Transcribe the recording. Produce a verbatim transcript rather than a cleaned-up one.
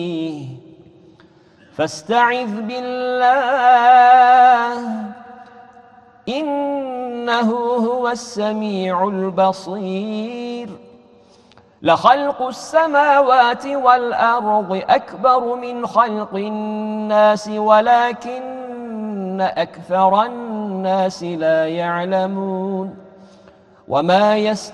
فاستعذ بالله إنه هو السميع البصير. لخلق السماوات والأرض أكبر من خلق الناس ولكن أكثر الناس لا يعلمون. وما يستطيع